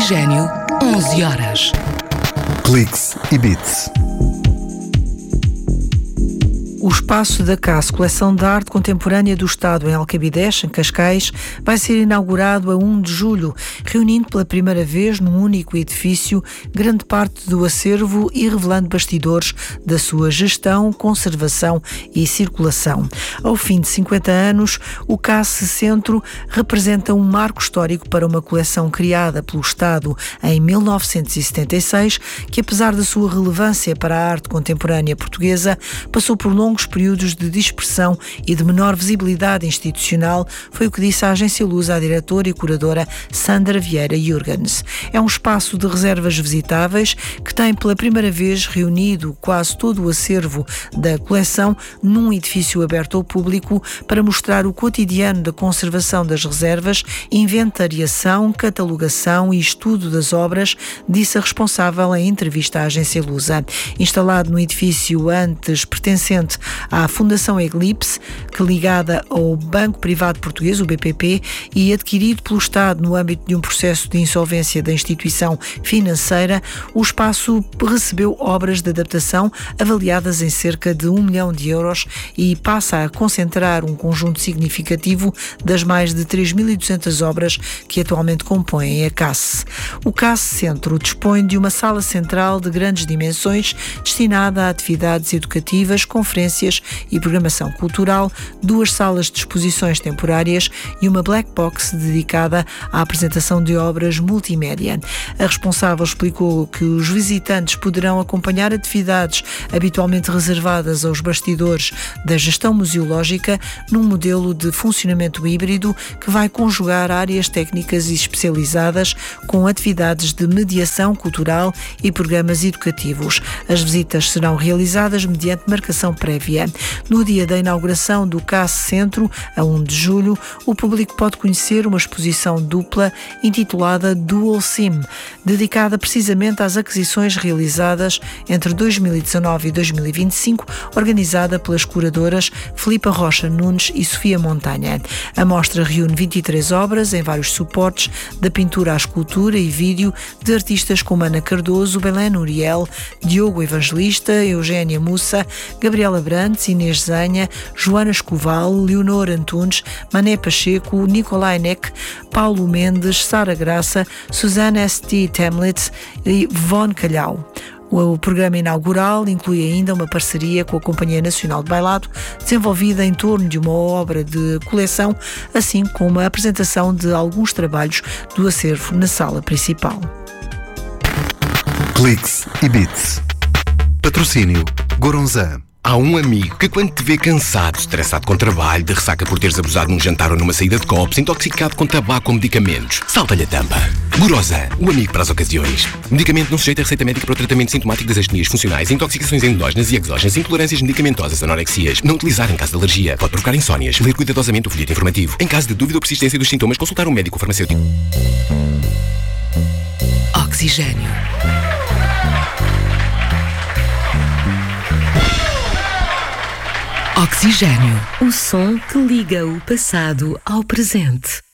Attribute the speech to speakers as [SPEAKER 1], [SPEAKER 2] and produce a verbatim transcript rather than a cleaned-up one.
[SPEAKER 1] Oxigênio, onze horas.
[SPEAKER 2] Cliques e Bits.
[SPEAKER 3] O espaço da C A S, Coleção de Arte Contemporânea do Estado, em Alcabidez, em Cascais, vai ser inaugurado a primeiro de julho, reunindo pela primeira vez num único edifício grande parte do acervo e revelando bastidores da sua gestão, conservação e circulação. Ao fim de cinquenta anos, o C A S Centro representa um marco histórico para uma coleção criada pelo Estado em mil novecentos e setenta e seis, que apesar da sua relevância para a arte contemporânea portuguesa, passou por longos períodos de dispersão e de menor visibilidade institucional, foi o que disse a Agência Lusa a diretora e curadora Sandra Vieira Jurgens. É um espaço de reservas visitáveis que tem pela primeira vez reunido quase todo o acervo da coleção num edifício aberto ao público para mostrar o cotidiano da conservação das reservas, inventariação, catalogação e estudo das obras, disse a responsável em entrevista à Agência Lusa. Instalado no edifício antes pertencente à Fundação Eclipse, que ligada ao Banco Privado Português, o B P P, e adquirido pelo Estado no âmbito de um processo de insolvência da instituição financeira, o espaço recebeu obras de adaptação avaliadas em cerca de um milhão de euros e passa a concentrar um conjunto significativo das mais de três mil e duzentas obras que atualmente compõem a C A S. O C A S Centro dispõe de uma sala central de grandes dimensões destinada a atividades educativas, conferências e programação cultural, duas salas de exposições temporárias e uma black box dedicada à apresentação de obras multimédia. A responsável explicou que os visitantes poderão acompanhar atividades habitualmente reservadas aos bastidores da gestão museológica num modelo de funcionamento híbrido que vai conjugar áreas técnicas e especializadas com atividades de mediação cultural e programas educativos. As visitas serão realizadas mediante marcação prévia. No dia da inauguração do C A S Centro, a primeiro de julho, o público pode conhecer uma exposição dupla intitulada Dual Sim, dedicada precisamente às aquisições realizadas entre dois mil e dezanove e dois mil e vinte e cinco, organizada pelas curadoras Filipa Rocha Nunes e Sofia Montanha. A mostra reúne vinte e três obras em vários suportes, da pintura à escultura e vídeo, de artistas como Ana Cardoso, Belén Uriel, Diogo Evangelista, Eugénia Mussa, Gabriela Brandes, Inês Zanha, Joana Escoval, Leonor Antunes, Mané Pacheco, Nicolai Neck, Paulo Mendes, Sara Graça, Susana S T Temlitz e Von Calhau. O programa inaugural inclui ainda uma parceria com a Companhia Nacional de Bailado, desenvolvida em torno de uma obra de coleção, assim como a apresentação de alguns trabalhos do acervo na sala principal.
[SPEAKER 2] Cliques e Bits. Patrocínio Goronzan.
[SPEAKER 4] Há um amigo que quando te vê cansado, estressado com trabalho, de ressaca por teres abusado num jantar ou numa saída de copos, intoxicado com tabaco ou medicamentos, salta-lhe a tampa. Goronzan, o amigo para as ocasiões. Medicamento não sujeito a receita médica para o tratamento sintomático das astenias funcionais, intoxicações endógenas e exógenas, intolerâncias medicamentosas, anorexias. Não utilizar em caso de alergia. Pode provocar insónias. Ler cuidadosamente o folheto informativo. Em caso de dúvida ou persistência dos sintomas, consultar um médico ou farmacêutico.
[SPEAKER 1] Oxigênio. Oxigênio, o som que liga o passado ao presente.